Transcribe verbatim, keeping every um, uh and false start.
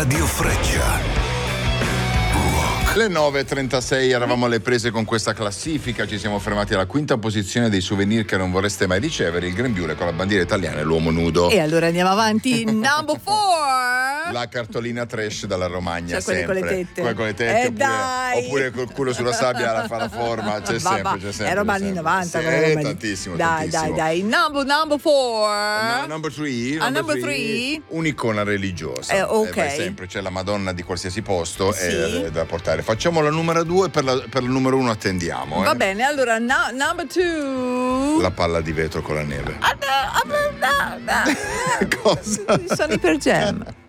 Radio Freccia. Le nove e trentasei eravamo alle prese con questa classifica, ci siamo fermati alla quinta posizione dei souvenir che non vorreste mai ricevere, il grembiule con la bandiera italiana e l'uomo nudo. E allora andiamo avanti, number four. La cartolina trash dalla Romagna, cioè, sempre. Quelle con le tette. Quelle con le tette, eh oppure, dai. oppure col culo sulla sabbia la fa la forma, c'è Va, sempre, va. c'è sempre. È roba c'è anni sempre. novanta. Sì, roba tantissimo, dai, tantissimo. dai, dai, number, number four. No, number three, Ah, number, number three, three. un'icona religiosa. Eh, ok. Eh, beh, sempre c'è la Madonna di qualsiasi posto Sì. è, è da portare. Facciamo la numero due, per la, per la numero uno attendiamo. Va eh. bene, allora no, number two. La palla di vetro con la neve. Ah, no, ah, no, no, no. Cosa? Sono iper jam.